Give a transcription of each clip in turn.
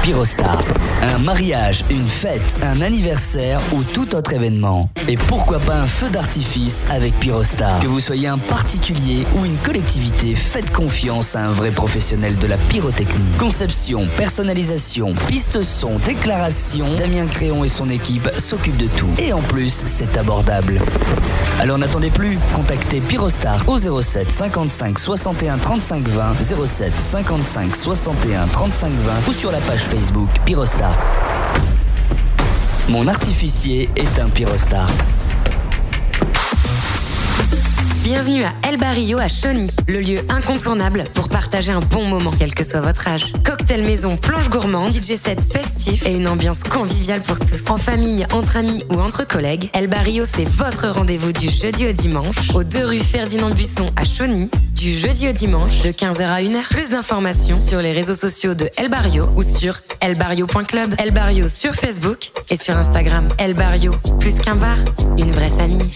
Pyrostar. Un mariage, une fête, un anniversaire ou tout autre événement. Et pourquoi pas un feu d'artifice avec Pyrostar. Que vous soyez un particulier ou une collectivité, faites confiance à un vrai professionnel de la pyrotechnie. Conception, personnalisation, piste son, déclaration, Damien Créon et son équipe s'occupent de tout. Et en plus, c'est abordable. Alors n'attendez plus, contactez Pyrostar au 07 55 61 35 20, 07 55 61 35 20 ou sur la page Facebook Pyrostar. Mon artificier est un Pyrostar. Bienvenue à El Barrio à Chauny, le lieu incontournable pour partager un bon moment, quel que soit votre âge. Cocktail maison, planche gourmande, DJ set festif et une ambiance conviviale pour tous. En famille, entre amis ou entre collègues, El Barrio, c'est votre rendez-vous du jeudi au dimanche, aux 2 rue Ferdinand Buisson à Chauny, du jeudi au dimanche, de 15h à 1h. Plus d'informations sur les réseaux sociaux de El Barrio ou sur elbarrio.club. El Barrio sur Facebook et sur Instagram. El Barrio, plus qu'un bar, une vraie famille.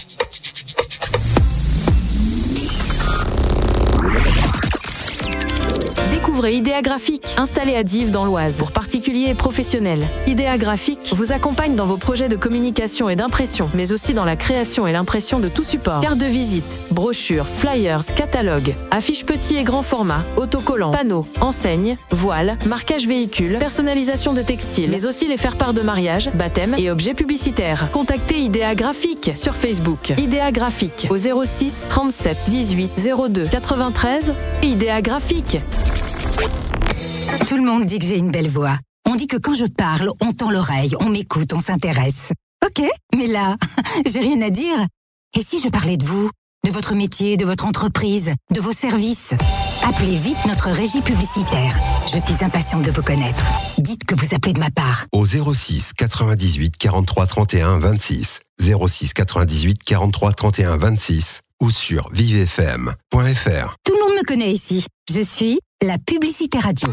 Découvrez Idéa Graphique, installé à Dives dans l'Oise, pour particuliers et professionnels. Idéa Graphique vous accompagne dans vos projets de communication et d'impression, mais aussi dans la création et l'impression de tout support. Cartes de visite, brochures, flyers, catalogues, affiches petits et grands formats, autocollants, panneaux, enseignes, voiles, marquage véhicule, personnalisation de textiles, mais aussi les faire-part de mariage, baptême et objets publicitaires. Contactez Idéa Graphique sur Facebook. Idéa Graphique au 06 37 18 02 93 et Idéa Graphique. Tout le monde dit que j'ai une belle voix. On dit que quand je parle, on tend l'oreille, on m'écoute, on s'intéresse. Ok, mais là, j'ai rien à dire. Et si je parlais de vous, de votre métier, de votre entreprise, de vos services? Appelez vite notre régie publicitaire. Je suis impatiente de vous connaître. Dites que vous appelez de ma part. Au 06 98 43 31 26. 06 98 43 31 26 ou sur vivefm.fr. Tout le monde me connaît ici. Je suis la publicité radio.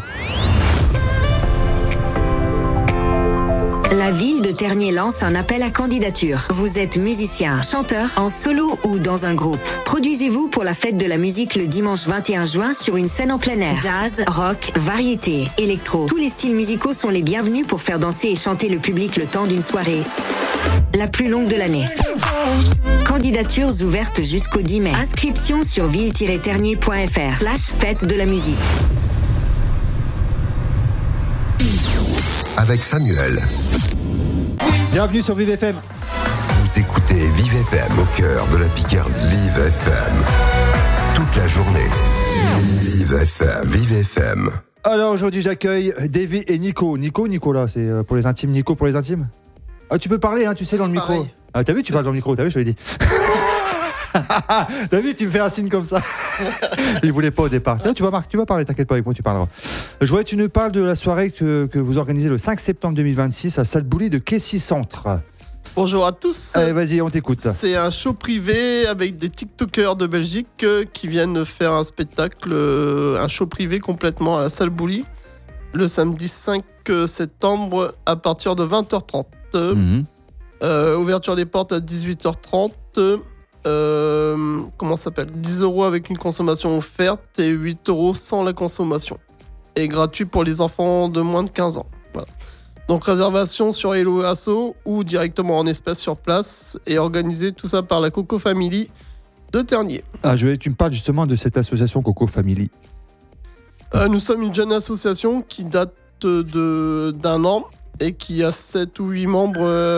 La ville de Tergnier lance un appel à candidature. Vous êtes musicien, chanteur, en solo ou dans un groupe. Produisez-vous pour la fête de la musique le dimanche 21 juin sur une scène en plein air. Jazz, rock, variété, électro. Tous les styles musicaux sont les bienvenus pour faire danser et chanter le public le temps d'une soirée la plus longue de l'année. Candidatures ouvertes jusqu'au 10 mai. Inscription sur ville-tergnier.fr/fête de la musique. Avec Samuel. Bienvenue sur Vive FM. Vous écoutez Vive FM au cœur de la Picardie. Vive FM. Toute la journée. Vive FM. Vive FM. Alors aujourd'hui j'accueille Davy et Nico. Nicolas, c'est pour les intimes. Nico pour les intimes. Ah, tu peux parler, hein, tu sais, dans le micro. Pareil. Ah, t'as vu, tu parles dans le micro, t'as vu, je te l'ai dit. T'as vu, tu me fais un signe comme ça. Il voulait pas au départ. Tiens, tu vas parler, t'inquiète pas, avec moi tu parleras. Je voudrais que tu nous parles de la soirée que vous organisez le 5 septembre 2026 à Salle Bouli de Kessy Centre. Bonjour à tous. Allez, vas-y, on t'écoute. C'est un show privé avec des TikTokers de Belgique qui viennent faire un spectacle, un show privé complètement à la Salle Bouli le samedi 5 septembre à partir de 20h30. Ouverture des portes à 18h30. Comment ça s'appelle ? 10 € avec une consommation offerte et 8 € sans la consommation. Et gratuit pour les enfants de moins de 15 ans. Voilà. Donc réservation sur Hello et Asso ou directement en espèces sur place et organisé tout ça par la Coco Family de Tergnier. Ah, tu me parles justement de cette association Coco Family. Nous sommes une jeune association qui date d'un an et qui a 7 ou 8 membres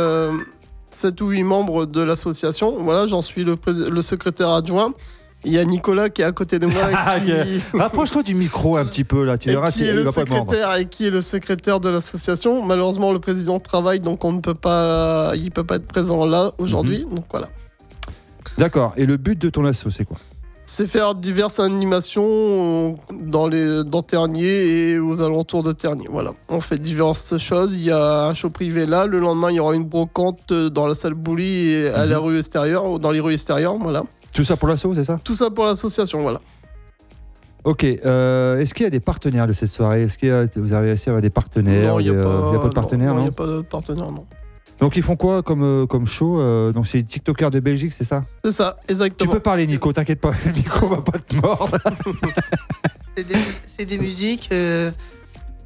de l'association. Voilà, j'en suis le secrétaire adjoint. Il y a Nicolas qui est à côté de moi. Rapproche-toi du micro un petit peu là, tu verras qui est le secrétaire de l'association. Malheureusement, le président travaille, donc il peut pas être présent là aujourd'hui. Donc voilà. D'accord. Et le but de ton asso, c'est quoi ? C'est faire diverses animations dans Tergnier et aux alentours de Tergnier. Voilà. On fait diverses choses. Il y a un show privé là. Le lendemain, il y aura une brocante dans la Salle Bouli et à la rue extérieure, dans les rues extérieures. Voilà. Tout ça pour l'asso, c'est ça ? Tout ça pour l'association, voilà. Ok. Est-ce qu'il y a des partenaires de cette soirée ? Est-ce que vous avez réussi à avoir des partenaires ? Non, il n'y a pas de partenaires, non, il n'y a pas de partenaire, non. Donc ils font quoi comme show ? Donc c'est les TikTokers de Belgique, c'est ça ? C'est ça, exactement. Tu peux parler, Nico, t'inquiète pas, le micro va pas te mordre. C'est des musiques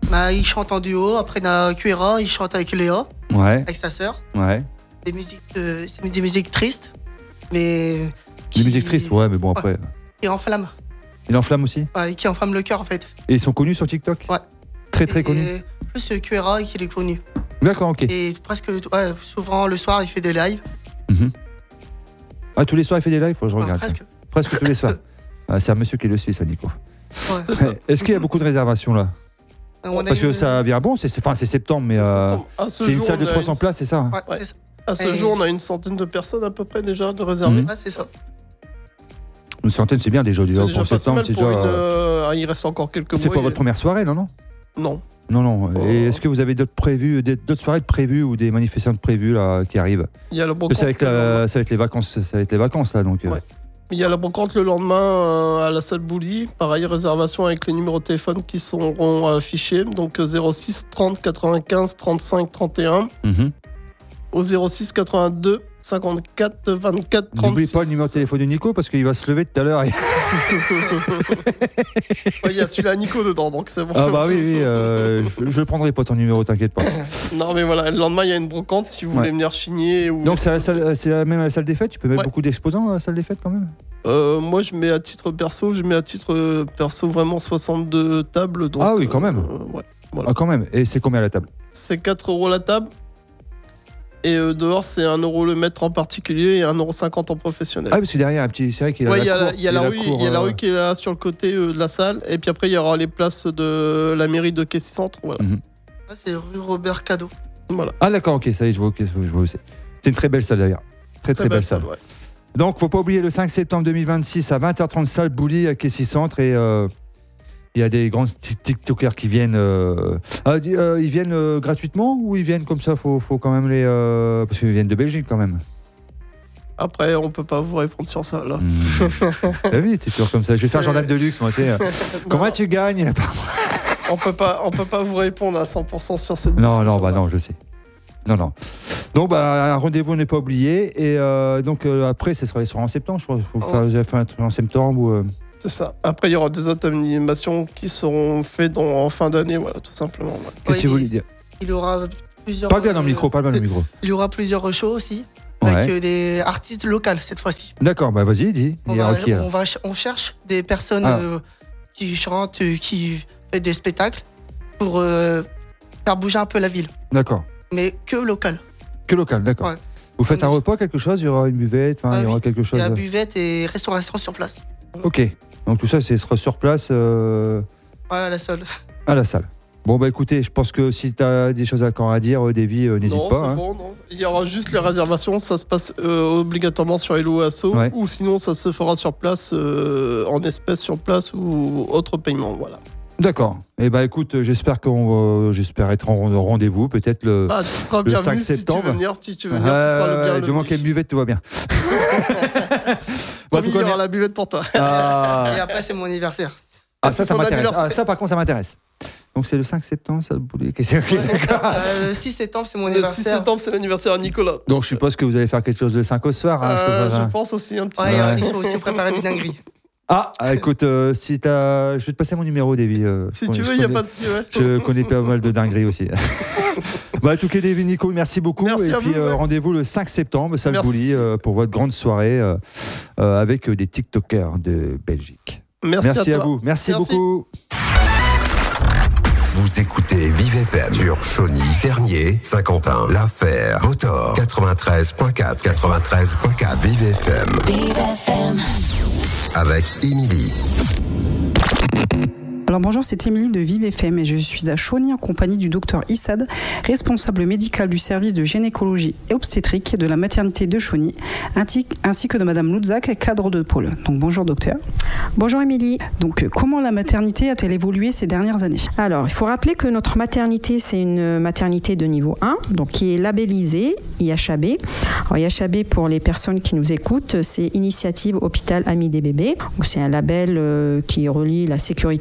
Bah, il chante en duo. Après, on a Cuera, il chante avec Léa, Ouais, avec sa sœur. ouais. C'est des musiques tristes, mais. Des musiques tristes, ouais, mais bon, après. Qui enflamment. Il enflamme aussi. Ouais, qui enflamment le cœur, en fait. Et ils sont connus sur TikTok. Ouais. Très, très connus. Et plus Cuera qui est connu. D'accord, ok. Et presque, souvent le soir, il fait des lives. Mhm. Ah, tous les soirs, il fait des lives, faut que je regarde. Presque tous les soirs. Ah, c'est un monsieur qui le suit, ça, Nico. Ouais. Est-ce qu'il y a beaucoup de réservations là? Parce que ça vient bon, c'est septembre, mais c'est une salle de 300 places, c'est ça, hein? Ouais, c'est ça. À ce jour, on a une centaine de personnes à peu près déjà de réservées. Ouais, c'est ça. Une centaine, c'est bien déjà. C'est déjà Pour pas septembre, mal c'est pour déjà. il reste encore quelques mois. C'est pas votre première soirée, non? Non. Non. Et est-ce que vous avez d'autres soirées de prévues ou des manifestations de prévues là qui arrivent? Il y a la ça va être les vacances là, donc. Ouais. Il y a la brocante le lendemain à la salle Bouli. Pareil, réservation avec les numéros de téléphone qui seront affichés. Donc 06 30 95 35 31. Au 06 82 54 24 36. N'oubliez pas le numéro de téléphone de Nico parce qu'il va se lever tout à l'heure. Il y a celui-là Nico dedans, donc c'est bon. Ah bah oui, je le prendrai pas ton numéro, t'inquiète pas. Non mais voilà, le lendemain il y a une brocante si vous voulez venir chigner. Ou... Donc c'est même à la salle des fêtes, tu peux mettre beaucoup d'exposants à la salle des fêtes quand même. Moi je mets à titre perso, vraiment 62 tables. Donc, ah oui, quand même. Ouais, voilà. Ah quand même. Et c'est combien la table? C'est 4 € la table. Et dehors, c'est 1 € le mètre en particulier et 1,50 € en professionnel. Ah, parce que derrière, c'est vrai qu'il y a la cour. Il y a la rue qui est là sur le côté de la salle. Et puis après, il y aura les places de la mairie de Kessy-Centre. Voilà. Là, c'est rue Robert Cadeau. Voilà. Ah, d'accord, ok, ça y est, je vois aussi. C'est une très belle salle d'ailleurs. Très belle salle. Ouais. Donc, faut pas oublier le 5 septembre 2026 à 20h30, salle Bouli à Kessy-Centre. Et il y a des grands TikTokers qui viennent. Ils viennent gratuitement ou ils viennent comme ça? Faut quand même les. Parce qu'ils viennent de Belgique quand même. Après, on peut pas vous répondre sur ça là. T'as vu, c'est toujours comme ça. Je vais faire Jordan Deluxe, moi. Comment tu gagnes? On peut pas vous répondre à 100% sur cette. Non, je sais. Non. Donc, un rendez-vous n'est pas oublié. Et donc, après, ce sera en septembre, je crois. Faut faire un truc en septembre ou. C'est ça. Après, il y aura des autres animations qui seront faites en fin d'année, voilà, tout simplement. Voilà. Qu'est-ce que tu voulais dire? Il y aura plusieurs. Parle bien dans le micro, Il y aura plusieurs shows aussi, avec des artistes locaux cette fois-ci. D'accord, vas-y, dis. On cherche des personnes qui chantent, qui font des spectacles pour faire bouger un peu la ville. D'accord. Mais que local. Que local, d'accord. Ouais. Vous faites un repas, quelque chose? Il y aura une buvette, il y aura quelque chose. Il y a buvette et restauration sur place. Ok. Donc tout ça, sera sur place. Ouais, à la salle. À la salle. Bon, écoutez, je pense que si tu as des choses encore à dire, Davy, n'hésite pas. Non, c'est bon, non. Il y aura juste les réservations, ça se passe obligatoirement sur Hello Asso, ou sinon ça se fera sur place, en espèces sur place ou autre paiement, voilà. D'accord. Écoute, j'espère être en rendez-vous, peut-être le 5 septembre. Si tu veux venir, tu seras le bienvenu. Du moment qu'il y a une buvette, tout va bien. Il y aura la buvette pour toi. Et après, c'est mon anniversaire. Ça m'intéresse. Ça, par contre, ça m'intéresse. Donc, c'est le 5 septembre, ça le boulet. Le 6 septembre, c'est mon anniversaire. Le 6 septembre, c'est l'anniversaire à Nicolas. Donc, je suppose que vous allez faire quelque chose le 5 au soir. Je pense aussi un petit peu. Ils sont aussi préparés des dingueries. Écoute, je vais te passer mon numéro, Davy. Si tu veux, il n'y a pas de souci. Je connais pas mal de dingueries aussi. En tout cas, Davy, Nico, merci beaucoup. Merci et puis, rendez-vous le 5 septembre, salle Bouli, pour votre grande soirée avec des TikTokers de Belgique. Merci à vous. Merci beaucoup. Vous écoutez Vive FM sur Chauny, Ternier, Saint-Quentin, L'Affaire, Botor, 93.4, 93.4, Vive FM. Vive FM. Avec Émilie. Alors bonjour, c'est Émilie de Vive FM et je suis à Chauny en compagnie du docteur Issad, responsable médical du service de gynécologie et obstétrique de la maternité de Chauny, ainsi que de madame Louzak, cadre de pôle. Donc bonjour docteur. Bonjour Émilie. Donc comment la maternité a-t-elle évolué ces dernières années? Alors il faut rappeler que notre maternité, c'est une maternité de niveau 1, donc qui est labellisée IHAB. Alors IHAB, pour les personnes qui nous écoutent, c'est Initiative Hôpital Ami des Bébés. Donc, c'est un label qui relie la sécurité médicale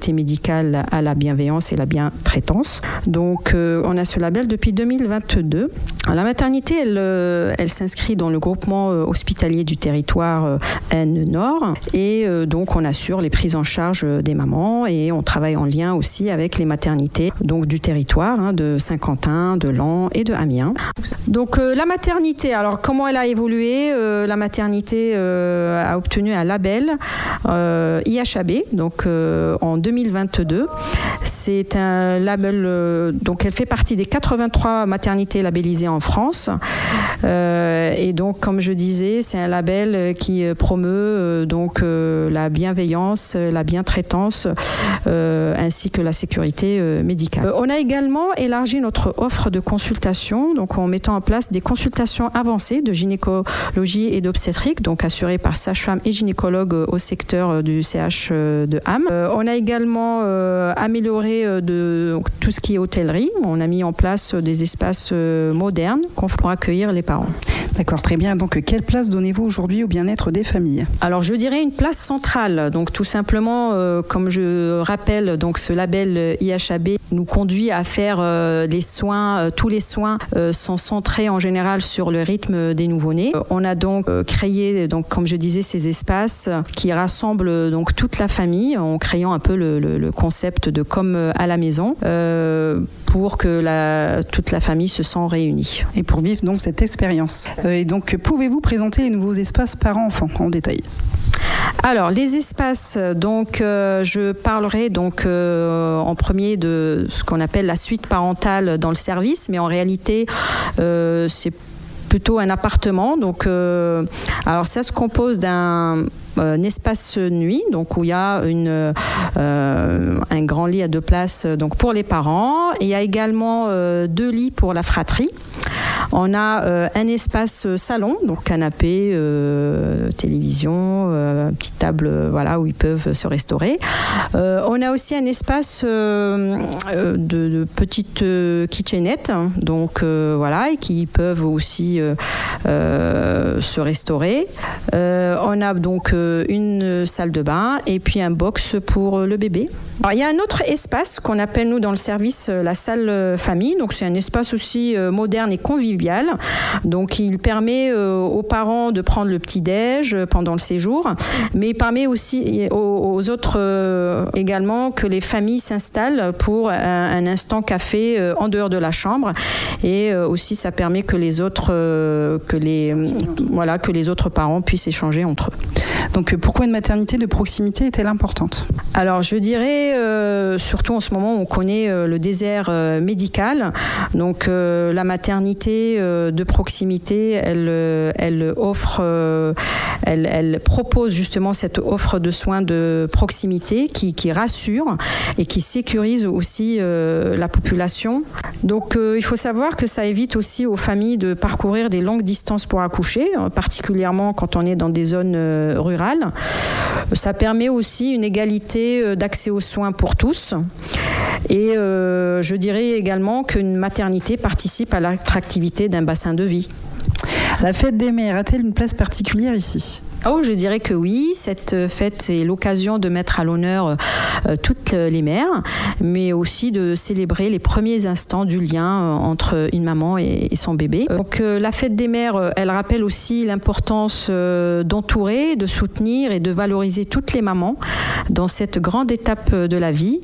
médicale à la bienveillance et la bientraitance. Donc, on a ce label depuis 2022. Alors, la maternité, elle s'inscrit dans le groupement hospitalier du territoire N-Nord et donc on assure les prises en charge des mamans et on travaille en lien aussi avec les maternités donc du territoire de Saint-Quentin, de Laon et de Amiens. Donc la maternité, alors comment elle a évolué? La maternité a obtenu un label IHAB donc en 2022. C'est un label, donc elle fait partie des 83 maternités labellisées en France. Et donc, comme je disais, c'est un label qui promeut donc la bienveillance, la bientraitance, ainsi que la sécurité médicale. On a également élargi notre offre de consultation, donc en mettant en place des consultations avancées de gynécologie et d'obstétrique, donc assurées par sage-femme et gynécologue au secteur du CH de Ham. On a également amélioré donc, tout ce qui est hôtellerie. On a mis en place des espaces modernes pour accueillir les parents. D'accord, très bien. Donc, quelle place donnez-vous aujourd'hui au bien-être des familles? Alors, je dirais une place centrale. Donc, tout simplement, comme je rappelle, donc ce label IHAB nous conduit à faire des soins. Tous les soins sont centrés en général sur le rythme des nouveau-nés. On a donc créé, donc, comme je disais, ces espaces qui rassemblent donc toute la famille en créant un peu le concept de comme à la maison pour que toute la famille se sent réunie. Et pour vivre donc cette expérience. Et donc, pouvez-vous présenter les nouveaux espaces parents-enfants en détail? Alors, les espaces, donc, je parlerai donc en premier de ce qu'on appelle la suite parentale dans le service, mais en réalité, c'est plutôt un appartement. Donc, alors ça se compose d'un espace nuit, donc où il y a un grand lit à 2 places donc pour les parents. Et il y a également 2 lits pour la fratrie. On a un espace salon, donc canapé, télévision, petite table, voilà, où ils peuvent se restaurer. On a aussi un espace de petites kitchenettes, donc voilà, et qui peuvent aussi se restaurer. On a donc une salle de bain et puis un box pour le bébé. Alors, il y a un autre espace qu'on appelle, nous, dans le service, la salle famille. Donc, c'est un espace aussi moderne et convivial. Donc, il permet aux parents de prendre le petit-déj pendant le séjour. Mais il permet aussi aux autres également que les familles s'installent pour un instant café en dehors de la chambre. Et aussi, ça permet que les autres, que les autres parents puissent échanger entre eux. Donc, pourquoi une maternité de proximité est-elle importante? Alors, je dirais, surtout en ce moment, on connaît le désert médical. Donc, la maternité de proximité, elle offre, elle propose justement cette offre de soins de proximité qui rassure et qui sécurise aussi la population. Donc, il faut savoir que ça évite aussi aux familles de parcourir des longues distances pour accoucher, particulièrement quand on est dans des zones rurales. Ça permet aussi une égalité d'accès aux soins pour tous. Et je dirais également qu'une maternité participe à l'attractivité d'un bassin de vie. La fête des mères a-t-elle une place particulière ici ? Oh, je dirais que oui, cette fête est l'occasion de mettre à l'honneur toutes les mères, mais aussi de célébrer les premiers instants du lien entre une maman et son bébé. Donc la fête des mères, elle rappelle aussi l'importance d'entourer, de soutenir et de valoriser toutes les mamans dans cette grande étape de la vie.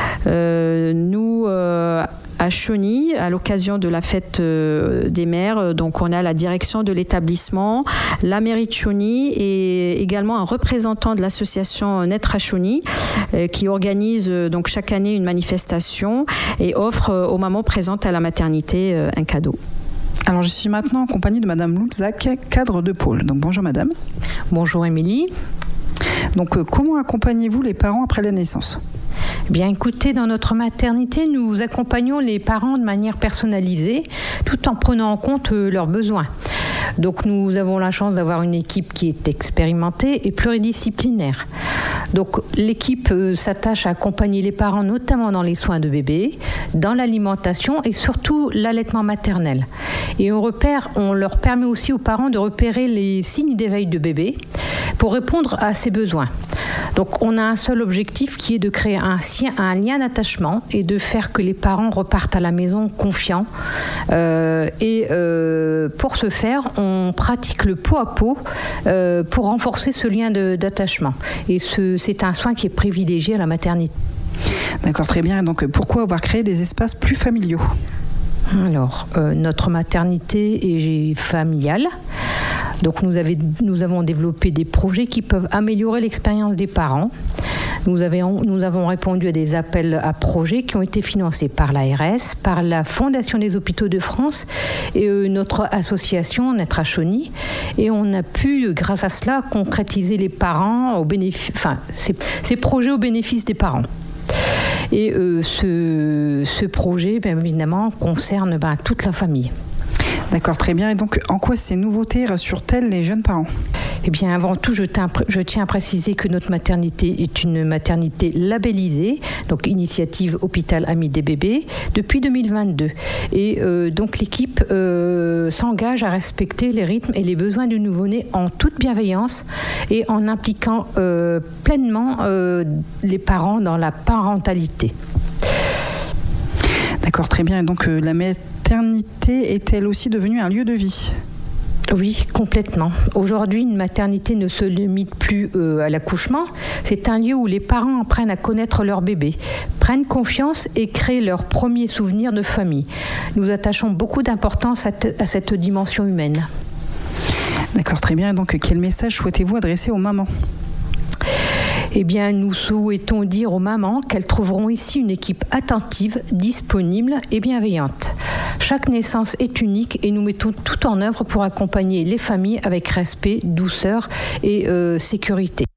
Nous, à Chauny, à l'occasion de la fête des mères, donc on a la direction de l'établissement, la mairie de Chauny et également un représentant de l'association Naître à Chauny qui organise donc chaque année une manifestation et offre aux mamans présentes à la maternité un cadeau. Alors je suis maintenant en compagnie de Madame Loutzac, cadre de pôle. Donc bonjour Madame. Bonjour Émilie. Donc comment accompagnez-vous les parents après la naissance ? Bien écoutez, dans notre maternité, nous accompagnons les parents de manière personnalisée, tout en prenant en compte leurs besoins. Donc nous avons la chance d'avoir une équipe qui est expérimentée et pluridisciplinaire. Donc l'équipe s'attache à accompagner les parents, notamment dans les soins de bébé, dans l'alimentation et surtout l'allaitement maternel. Et on leur permet aussi aux parents de repérer les signes d'éveil de bébé pour répondre à ses besoins. Donc on a un seul objectif qui est de créer un lien d'attachement et de faire que les parents repartent à la maison confiants. Pour ce faire, on pratique le pot à pot pour renforcer ce lien d'attachement. Et c'est un soin qui est privilégié à la maternité. D'accord, très bien. Donc pourquoi avoir créé des espaces plus familiaux ? Alors, notre maternité est familiale. Donc nous avons développé des projets qui peuvent améliorer l'expérience des parents. Nous avons répondu à des appels à projets qui ont été financés par l'ARS, par la Fondation des Hôpitaux de France et notre association Naître à Chauny. Et on a pu, grâce à cela, concrétiser les parents ces projets au bénéfice des parents. Et ce projet, bien évidemment, concerne toute la famille. D'accord, très bien. Et donc, en quoi ces nouveautés rassurent-elles les jeunes parents ? Eh bien, avant tout, je tiens à préciser que notre maternité est une maternité labellisée, donc initiative Hôpital Ami des bébés, depuis 2022. Et donc, l'équipe s'engage à respecter les rythmes et les besoins du nouveau-né en toute bienveillance et en impliquant pleinement les parents dans la parentalité. D'accord, très bien. Et donc, la maternité est-elle aussi devenue un lieu de vie ? Oui, complètement. Aujourd'hui, une maternité ne se limite plus à l'accouchement. C'est un lieu où les parents apprennent à connaître leur bébé, prennent confiance et créent leurs premiers souvenirs de famille. Nous attachons beaucoup d'importance à cette dimension humaine. D'accord, très bien. Donc, quel message souhaitez-vous adresser aux mamans ? Eh bien, nous souhaitons dire aux mamans qu'elles trouveront ici une équipe attentive, disponible et bienveillante. Chaque naissance est unique et nous mettons tout en œuvre pour accompagner les familles avec respect, douceur et sécurité.